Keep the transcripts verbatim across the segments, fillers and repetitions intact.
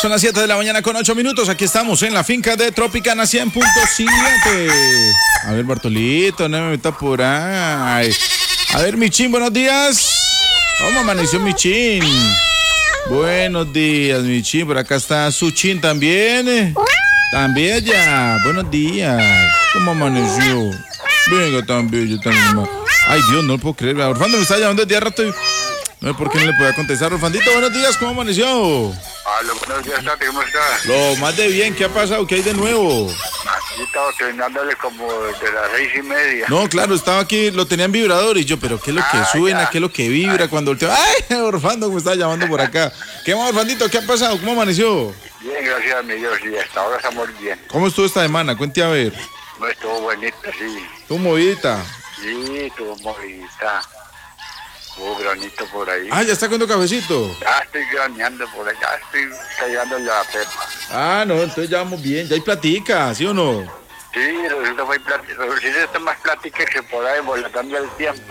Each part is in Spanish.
Son las siete de la mañana con ocho minutos. Aquí estamos en la finca de Tropicana cien punto siete. A ver, Bartolito, no me meta por ahí. A ver, Michín, buenos días. ¿Cómo amaneció Michín? Buenos días, Michín. Por acá está Suchín también. También ya. Buenos días. ¿Cómo amaneció? Venga, también, yo también. Ay, Dios, no lo puedo creer. Orfando me está llamando desde hace rato y no sé por qué no le podía contestar. Orfandito, buenos días, ¿cómo amaneció? Aló, buenos días, Tati, ¿cómo estás? Lo más de bien, ¿qué ha pasado? ¿Qué hay de nuevo? Aquí estaba terminándole como de las seis y media. No, claro, estaba aquí, lo tenía en vibrador y yo, pero ¿qué es lo que Ah, suena? ya. ¿Qué es lo que vibra Ay. cuando volteo? ¡Ay, Orfando, me estaba llamando por acá! ¿Qué más, Orfandito? ¿Qué ha pasado? ¿Cómo amaneció? Bien, gracias a mi Dios, y hasta ahora estamos bien. ¿Cómo estuvo esta semana? Cuente a ver. No estuvo bonito, sí. ¿Estuvo movidita? Sí, estuvo movidita. Hubo granito por ahí. Ah, ¿ya está comiendo cafecito? Ya estoy graneando por ahí, ya estoy callando la pepa. Ah, no, entonces ya vamos bien, ya hay platica, ¿sí o no? Sí, resulta muy plática, resulta está más plática que por ahí volatando el tiempo.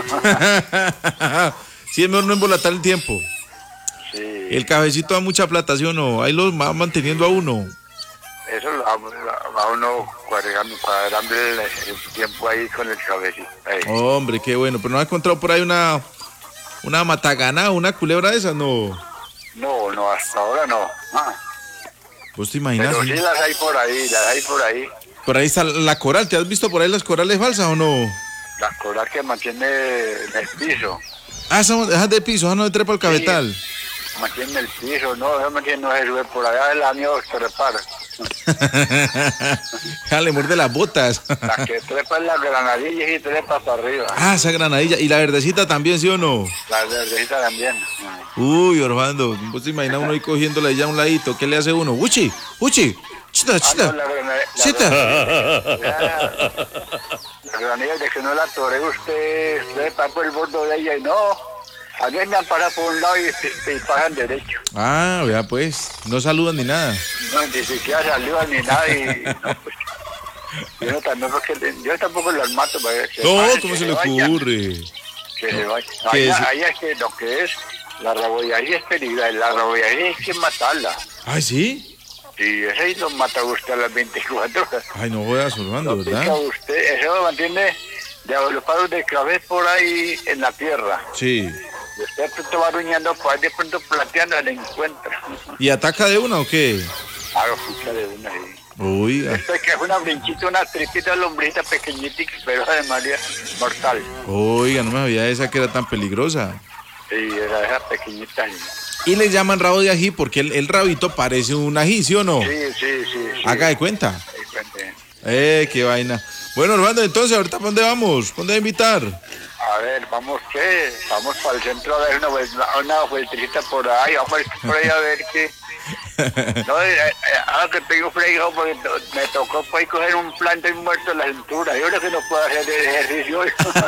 Sí, es mejor no embolatar el tiempo. Sí. El cafecito da mucha plata, ¿sí o no? Ahí lo va manteniendo a uno. Eso lo va, va uno cuadrando, cuadrando el, el tiempo ahí con el cabecito. Ahí. Hombre, qué bueno, pero ¿no ha encontrado por ahí una, una matagana, una culebra de esas? No. No, no, hasta ahora no. Ah, ¿Vos te imaginas? pero sí las hay por ahí, las hay por ahí. Por ahí está la coral, ¿te has visto por ahí las corales falsas o no? Las coral que mantiene en el piso. Ah, esas esas de piso, esas no de trepa al cabetal. Mantiene el piso, no, eso mantiene, no se sube por allá, el año se repara. Ja, le muerde las botas. La que trepa es la granadilla y trepa para arriba. Ah, esa granadilla. ¿Y la verdecita también, sí o no? La verdecita también. Uy, Orlando, ¿vos te imaginas uno ahí cogiéndole ya a un ladito? ¿Qué le hace uno? ¡Uchi! ¡Uchi! ¡Chita, Ah, chita! no, la granadilla. ¡Chita! La granadilla de que no la tore usted, usted para por el borde de ella y no. A mí me han parado por un lado y, y, y pagan derecho. Ah, vea pues, no saludan ni nada. No, ni siquiera salió ni nada y no, pues, yo, no, también porque, yo tampoco los mato para que No, vayan, ¿cómo que se le vayan, ocurre? que se vayan. ¿Qué Ahí, es? ahí es que lo que es la rabollaría es peligrosa, la rabollaría es que matarla. Ay, ¿sí? Y ese ahí lo mata usted a las veinticuatro horas. Ay, no jodas, Orlando, Lo pica ¿verdad? usted, eso lo mantiene de los palos de cabeza por ahí en la tierra. Sí. Y usted de pronto va ruñando por ahí, de pronto plateando, la encuentra. ¿Y ataca de una o qué? Ah, lo escucha de una ahí. Oiga, Esto es que es una brinchita, una tripita, lombrita pequeñita, pero además es mortal. oiga, no me sabía esa que era tan peligrosa. Sí, era esa pequeñita. Sí, Y le llaman rabo de ají porque el, el rabito parece un ají, ¿sí o no? sí, sí. sí. Haga de cuenta. Sí, cuente. Eh, qué vaina. Bueno, Orlando, entonces, ¿ahorita para dónde vamos? ¿Dónde va a invitar? A ver, vamos, ¿qué? Vamos para el centro a dar una, vuel- una vueltecita por ahí, vamos a ir por ahí a ver qué. No, eh, eh, ahora que tengo frío, porque to- me tocó pues, coger un plante muerto en la cintura. Yo creo que no puedo hacer ejercicio.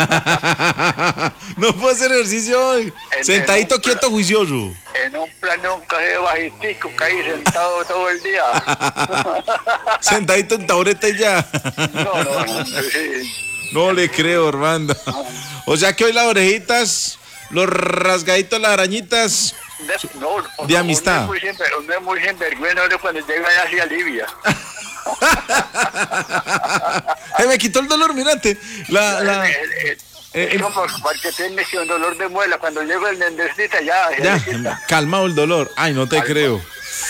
No puedo hacer ejercicio hoy. En- Sentadito, en- quieto, juicioso. En un plan de un cajero bajitico, caí sentado todo el día. Sentadito en tabureta y ya. No, no, no, sí. No le creo, Orlando. O sea que hoy las orejitas, los rasgaditos, las arañitas. De, no, no, De amistad. Uno es muy, sinver- uno es muy sinvergüenza uno cuando llega allá hacia Libia. Eh, me quitó el dolor, mirate. La, la, Eh, eh, eh, es como porque tiene un dolor de muela. Cuando llego el dentista ya, se ya, le quita. calmado el dolor. Ay, no te creo.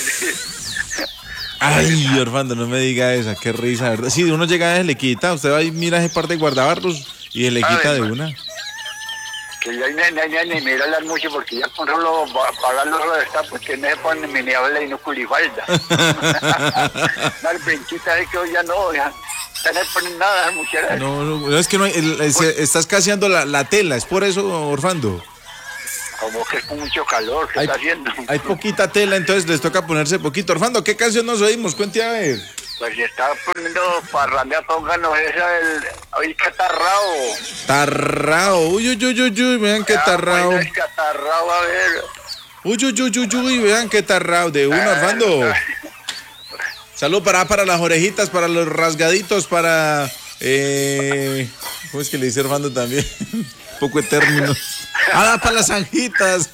Ay, Orlando, no me diga esa, qué risa, ¿verdad? Sí, uno llega a se le quita, usted va y mira ese par de guardabarros y se le A quita ver, de ma. una. Que ya ni, ni, ni, ni mirarlas mucho porque ya por solo pagarlos lo está porque no se ponen ni habla y no culifalda. Las brinchitas es que hoy ya no, ya, ya no se ponen nada, muchachas. No, no, no, es que no hay, el- el- se- estás escaseando la, la tela, es por eso, Orlando. Como que es con mucho calor que Hay, está haciendo. hay poquita tela, entonces les toca ponerse poquito. Orlando, ¿qué canción nos oímos? Cuente a ver. Pues si está poniendo parrandea, pónganos esa del... Hoy catarrao. Tarrao, uy, uy, uy, uy, uy, vean qué Ya, tarrao. pues, el catarrao, a ver. Uy, uy, uy, uy, uy, vean qué tarrao. De uno, Orlando. Salud para, para las orejitas, para los rasgaditos, para... Eh, ¿cómo es que le dice Orlando también? Un poco de términos. Ah, para las zanjitas.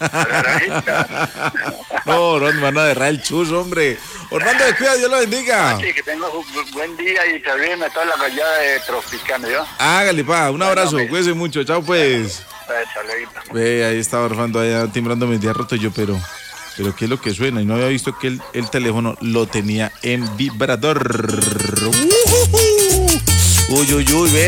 No, no, me van a derrar el chus, hombre. Orlando, de cuida, Dios lo bendiga. Sí, que tenga un buen día y termine toda la callada de Tropicana, ¿yo? Hágale, pa, un abrazo, Bueno, cuídese mucho, chao pues. Saludos. Ve, ahí estaba Orlando allá timbrando mis días rotos yo, pero, pero ¿qué es lo que suena? Y no había visto que el, el teléfono lo tenía en vibrador. Uy, uy, uy, ve.